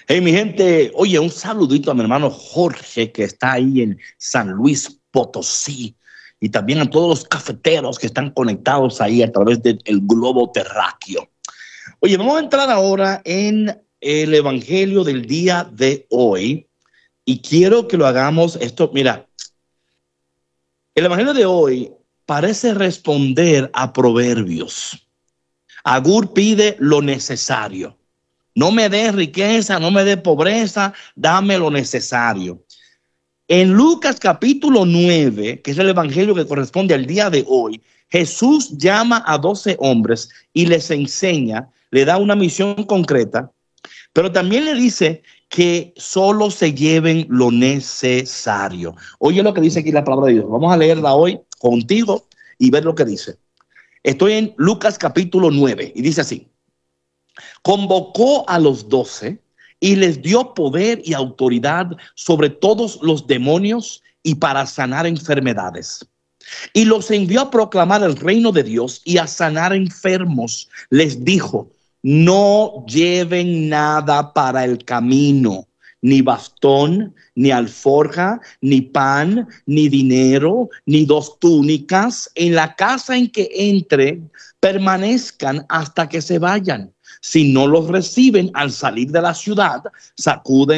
Hey, mi gente, oye, un saludito a mi hermano Jorge que está ahí en San Luis Potosí y también a todos los cafeteros que están conectados ahí a través del globo terráqueo. Oye, vamos a entrar ahora en el evangelio del día de hoy y quiero que lo hagamos esto. Mira, el evangelio de hoy parece responder a Proverbios. Agur pide lo necesario. No me des riqueza, no me des pobreza, dame lo necesario. En Lucas capítulo 9, que es el evangelio que corresponde al día de hoy, Jesús llama a 12 hombres y les enseña, le da una misión concreta, pero también le dice que solo se lleven lo necesario. Oye lo que dice aquí la palabra de Dios. Vamos a leerla hoy contigo y ver lo que dice. Estoy en Lucas capítulo 9 y dice así. Convocó a los 12 y les dio poder y autoridad sobre todos los demonios y para sanar enfermedades. Y los envió a proclamar el reino de Dios y a sanar enfermos. Les dijo, no lleven nada para el camino, ni bastón, ni alforja, ni pan, ni dinero, ni 2 túnicas. En la casa en que entren, permanezcan hasta que se vayan. Si no los reciben al salir de la ciudad, sacuden